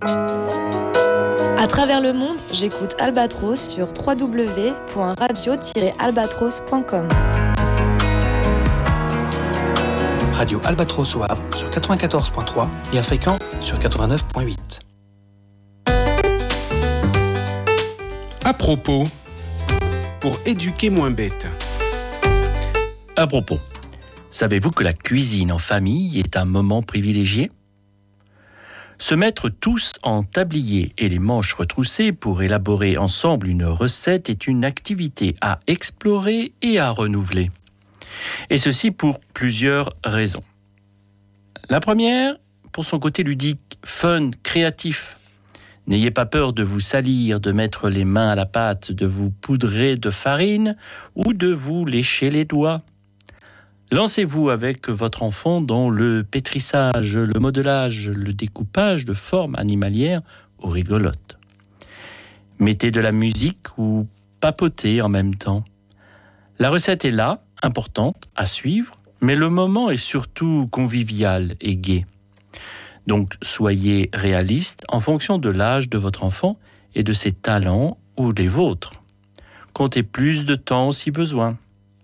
À travers le monde, j'écoute Albatros sur www.radio-albatros.com. Radio Albatros au Havre sur 94.3 et à Fécamp sur 89.8. À propos, pour éduquer moins bête. À propos, savez-vous que la cuisine en famille est un moment privilégié ? Se mettre tous en tablier et les manches retroussées pour élaborer ensemble une recette est une activité à explorer et à renouveler. Et ceci pour plusieurs raisons. La première, pour son côté ludique, fun, créatif. N'ayez pas peur de vous salir, de mettre les mains à la pâte, de vous poudrer de farine ou de vous lécher les doigts. Lancez-vous avec votre enfant dans le pétrissage, le modelage, le découpage de formes animalières ou rigolotes. Mettez de la musique ou papotez en même temps. La recette est là, importante à suivre, mais le moment est surtout convivial et gai. Donc soyez réaliste en fonction de l'âge de votre enfant et de ses talents ou des vôtres. Comptez plus de temps si besoin.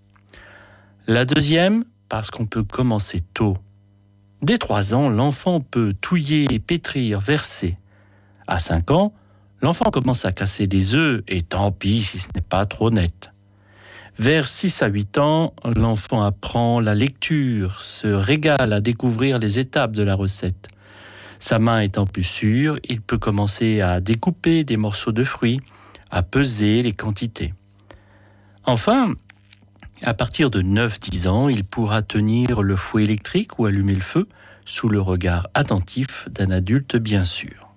La deuxième, parce qu'on peut commencer tôt. Dès 3 ans, l'enfant peut touiller, pétrir, verser. À 5 ans, l'enfant commence à casser des œufs et tant pis si ce n'est pas trop net. Vers 6 à 8 ans, l'enfant apprend la lecture, se régale à découvrir les étapes de la recette. Sa main étant plus sûre, il peut commencer à découper des morceaux de fruits, à peser les quantités. Enfin, à partir de 9-10 ans, il pourra tenir le fouet électrique ou allumer le feu sous le regard attentif d'un adulte bien sûr.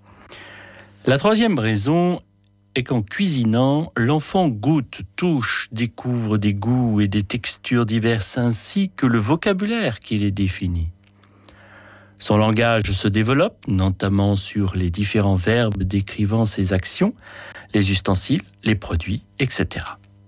La troisième raison est qu'en cuisinant, l'enfant goûte, touche, découvre des goûts et des textures diverses ainsi que le vocabulaire qui les définit. Son langage se développe, notamment sur les différents verbes décrivant ses actions, les ustensiles, les produits, etc.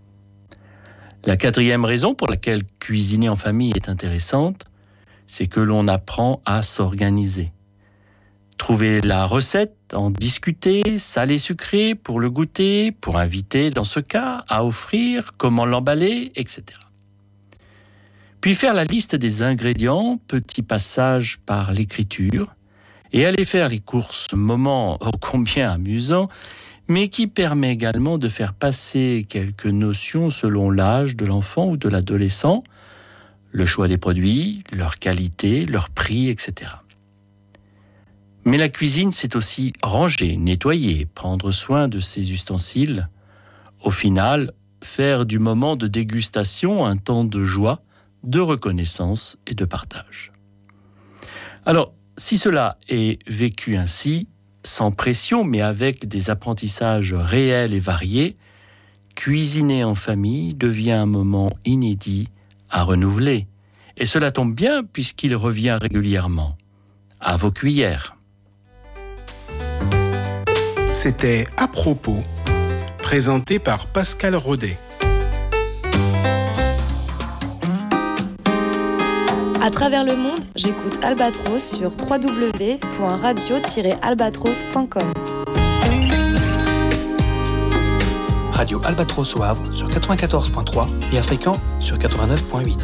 La quatrième raison pour laquelle cuisiner en famille est intéressante, c'est que l'on apprend à s'organiser. Trouver la recette, en discuter, salé, sucré, pour le goûter, pour inviter dans ce cas, à offrir, comment l'emballer, etc. Puis faire la liste des ingrédients, petit passage par l'écriture, et aller faire les courses, moment ô combien amusant, mais qui permet également de faire passer quelques notions selon l'âge de l'enfant ou de l'adolescent, le choix des produits, leur qualité, leur prix, etc. Mais la cuisine, c'est aussi ranger, nettoyer, prendre soin de ses ustensiles. Au final, faire du moment de dégustation un temps de joie, de reconnaissance et de partage. Alors, si cela est vécu ainsi, sans pression, mais avec des apprentissages réels et variés, cuisiner en famille devient un moment inédit à renouveler. Et cela tombe bien puisqu'il revient régulièrement. À vos cuillères. C'était À propos, présenté par Pascal Rodet. À travers le monde, j'écoute Albatros sur www.radio-albatros.com. Radio Albatros au Havre sur 94.3 et à Fécamp sur 89.8.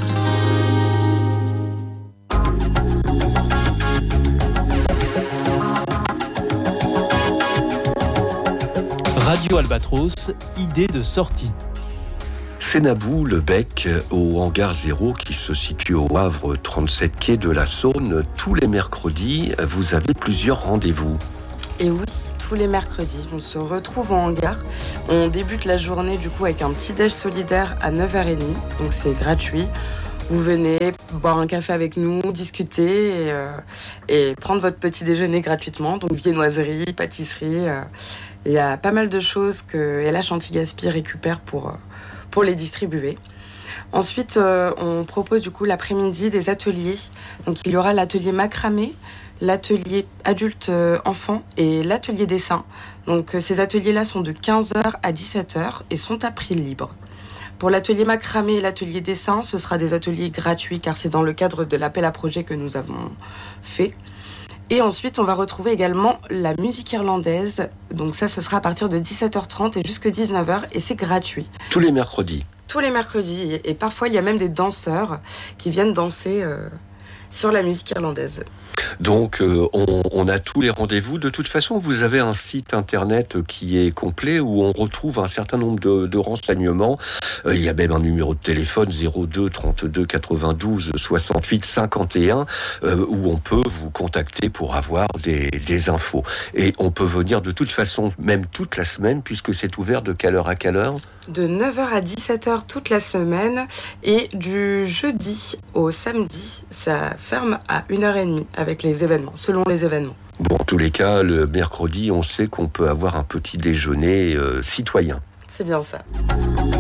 Radio Albatros, idée de sortie. Sénabou, le Bec, au hangar 0 qui se situe au Havre, 37 quai de la Saône. Tous les mercredis, vous avez plusieurs rendez-vous. Et oui, tous les mercredis, on se retrouve en hangar. On débute la journée du coup avec un petit déj solidaire à 9h30, donc c'est gratuit. Vous venez boire un café avec nous, discuter et prendre votre petit déjeuner gratuitement. Donc viennoiserie, pâtisserie, il y a pas mal de choses que LH Anti-Gaspi récupère pour les distribuer. Ensuite, on propose du coup l'après-midi des ateliers. Donc il y aura l'atelier macramé, l'atelier adulte-enfant et l'atelier dessin. Donc ces ateliers-là sont de 15h à 17h et sont à prix libre. Pour l'atelier macramé et l'atelier dessin, ce sera des ateliers gratuits car c'est dans le cadre de l'appel à projet que nous avons fait. Et ensuite, on va retrouver également la musique irlandaise. Donc ça, ce sera à partir de 17h30 et jusqu'à 19h et c'est gratuit. Tous les mercredis. Tous les mercredis. Et parfois, il y a même des danseurs qui viennent danser sur la musique irlandaise. Donc, on a tous les rendez-vous. De toute façon, vous avez un site internet qui est complet où on retrouve un certain nombre de renseignements. Il y a même un numéro de téléphone 02 32 92 68 51 où on peut vous contacter pour avoir des infos. Et on peut venir de toute façon, même toute la semaine, puisque c'est ouvert de quelle heure à quelle heure ? De 9h à 17h toute la semaine et du jeudi au samedi, ça ferme à 1h30 avec les événements, selon les événements. Bon, en tous les cas, le mercredi, on sait qu'on peut avoir un petit déjeuner citoyen. C'est bien ça.